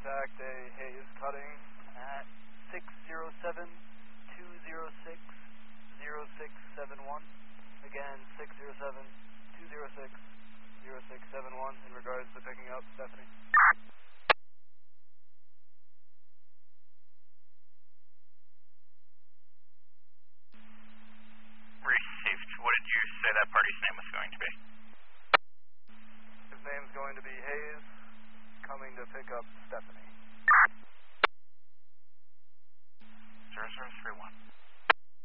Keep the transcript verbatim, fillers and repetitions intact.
contact a Hayes cutting at six zero seven, two zero six, zero six seven one. Again, six zero seven, two zero six, zero six seven one in regards to picking up Stephanie. Received. What did you say that party's name was going to be? His name's going to be Hayes, coming to pick up Stephanie.